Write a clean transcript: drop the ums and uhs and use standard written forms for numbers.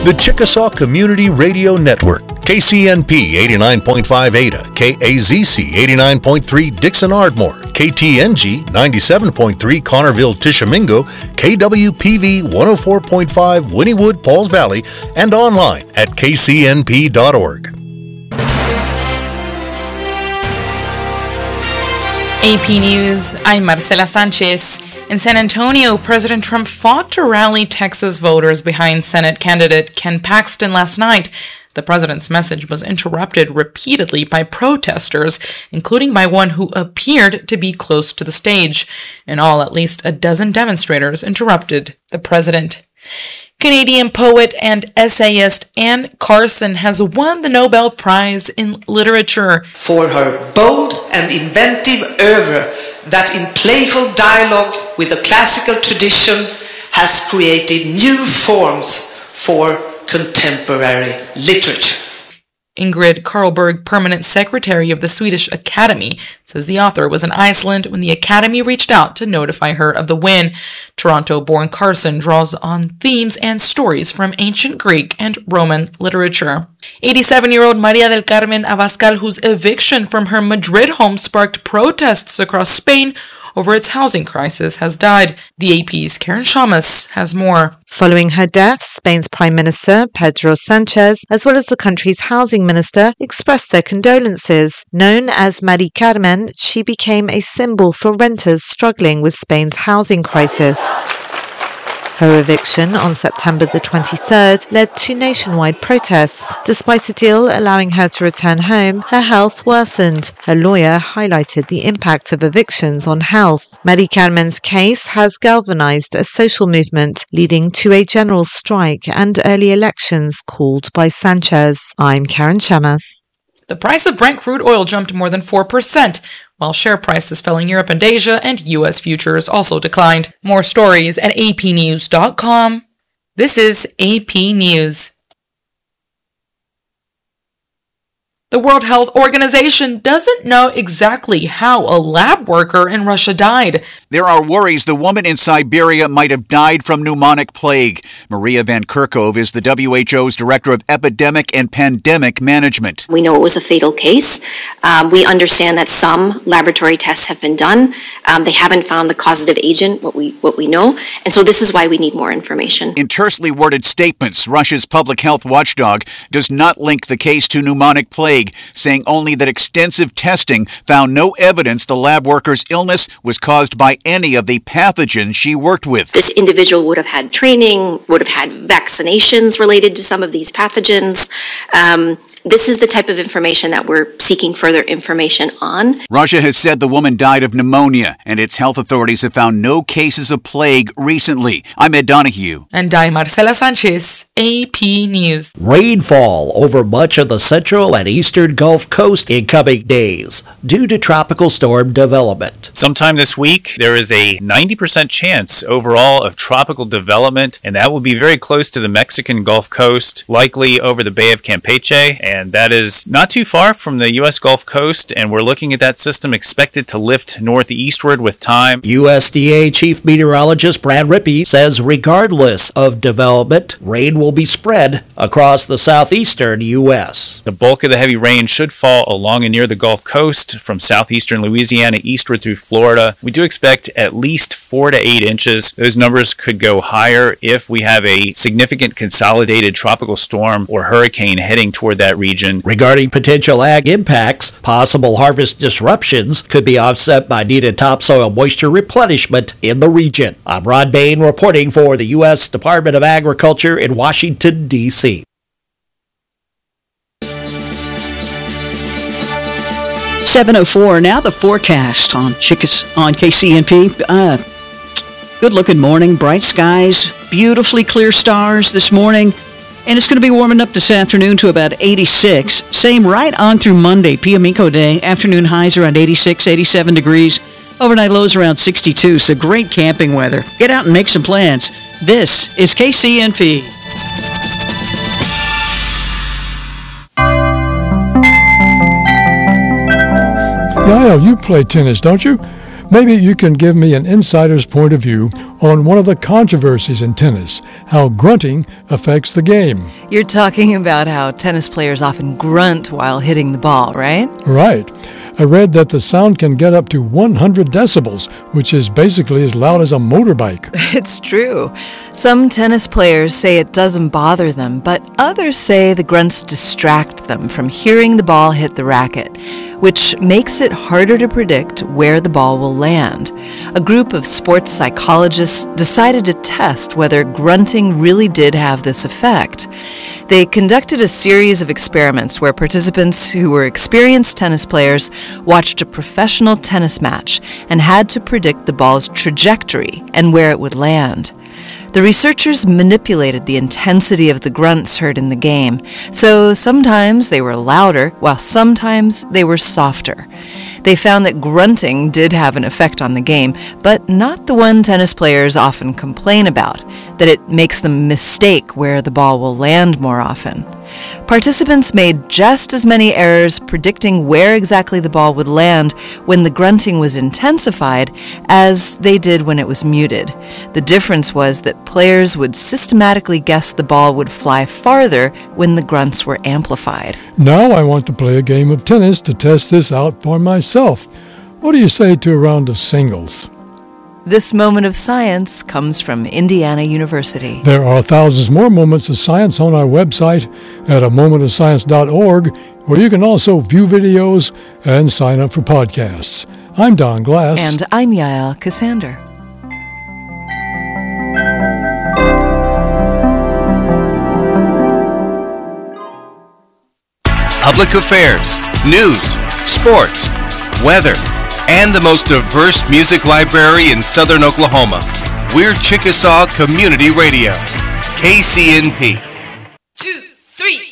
The Chickasaw Community Radio Network, KCNP 89.5 Ada, KAZC 89.3 Dixon Ardmore, KTNG 97.3 Connerville Tishomingo, KWPV 104.5 Wynnewood Pauls Valley, and online at kcnp.org. AP News, I'm Marcela Sanchez. In San Antonio, President Trump fought to rally Texas voters behind Senate candidate Ken Paxton last night. The president's message was interrupted repeatedly by protesters, including by one who appeared to be close to the stage. In all, at least a dozen demonstrators interrupted the president. Canadian poet and essayist Anne Carson has won the Nobel Prize in Literature for her bold and inventive oeuvre that in playful dialogue with the classical tradition has created new forms for contemporary literature. Ingrid Carlberg, permanent secretary of the Swedish Academy, says the author was in Iceland when the Academy reached out to notify her of the win. Toronto-born Carson draws on themes and stories from ancient Greek and Roman literature. 87-year-old Maria del Carmen Abascal, whose eviction from her Madrid home sparked protests across Spain over its housing crisis, has died. The AP's Karen Shamas has more. Following her death, Spain's Prime Minister, Pedro Sanchez, as well as the country's housing minister, expressed their condolences. Known as Mari Carmen, she became a symbol for renters struggling with Spain's housing crisis. Her eviction on September the 23rd led to nationwide protests. Despite a deal allowing her to return home, her health worsened. Her lawyer highlighted the impact of evictions on health. Mari Carmen's case has galvanized a social movement, leading to a general strike and early elections called by Sanchez. I'm Karen Shamas. The price of Brent crude oil jumped more than 4%, while share prices fell in Europe and Asia, and U.S. futures also declined. More stories at apnews.com. This is AP News. The World Health Organization doesn't know exactly how a lab worker in Russia died. There are worries the woman in Siberia might have died from pneumonic plague. Maria Van Kerkhove is the WHO's Director of Epidemic and Pandemic Management. We know it was a fatal case. We understand that some laboratory tests have been done. They haven't found the causative agent, what we know. And so this is why we need more information. In tersely worded statements, Russia's public health watchdog does not link the case to pneumonic plague, saying only that extensive testing found no evidence the lab worker's illness was caused by any of the pathogens she worked with. This individual would have had training, would have had vaccinations related to some of these pathogens. This is the type of information that we're seeking further information on. Russia has said the woman died of pneumonia, and its health authorities have found no cases of plague recently. I'm Ed Donahue. And I'm Marcela Sanchez, AP News. Rainfall over much of the central and eastern Gulf Coast in coming days due to tropical storm development. Sometime this week, there is a 90% chance overall of tropical development, and that will be very close to the Mexican Gulf Coast, likely over the Bay of Campeche. And that is not too far from the U.S. Gulf Coast, and we're looking at that system expected to lift northeastward with time. USDA Chief Meteorologist Brad Rippey says regardless of development, rain will be spread across the southeastern U.S. The bulk of the heavy rain should fall along and near the Gulf Coast from southeastern Louisiana eastward through Florida. We do expect at least 4 to 8 inches. Those numbers could go higher if we have a significant consolidated tropical storm or hurricane heading toward that region. Regarding potential ag impacts, possible harvest disruptions could be offset by needed topsoil moisture replenishment in the region. I'm Rod Bain reporting for the U.S. Department of Agriculture in Washington, D.C. 7:04 now. The forecast on KCNP. Good looking morning, bright skies, beautifully clear stars this morning. And it's going to be warming up this afternoon to about 86. Same right on through Monday, Piamico Day. Afternoon highs around 86, 87 degrees. Overnight lows around 62. So great camping weather. Get out and make some plans. This is KCNP. Niall, you play tennis, don't you? Maybe you can give me an insider's point of view on one of the controversies in tennis, how grunting affects the game. You're talking about how tennis players often grunt while hitting the ball, right? Right. I read that the sound can get up to 100 decibels, which is basically as loud as a motorbike. It's true. Some tennis players say it doesn't bother them, but others say the grunts distract them from hearing the ball hit the racket, which makes it harder to predict where the ball will land. A group of sports psychologists decided to test whether grunting really did have this effect. They conducted a series of experiments where participants who were experienced tennis players watched a professional tennis match and had to predict the ball's trajectory and where it would land. The researchers manipulated the intensity of the grunts heard in the game, so sometimes they were louder, while sometimes they were softer. They found that grunting did have an effect on the game, but not the one tennis players often complain about, that it makes them mistake where the ball will land more often. Participants made just as many errors predicting where exactly the ball would land when the grunting was intensified as they did when it was muted. The difference was that players would systematically guess the ball would fly farther when the grunts were amplified. Now I want to play a game of tennis to test this out for myself. What do you say to a round of singles? This moment of science comes from Indiana University. There are thousands more moments of science on our website at amomentofscience.org, where you can also view videos and sign up for podcasts. I'm Don Glass. And I'm Yael Cassander. Public affairs, news, sports, weather, and the most diverse music library in southern Oklahoma. We're Chickasaw Community Radio, KCNP. 2, 3.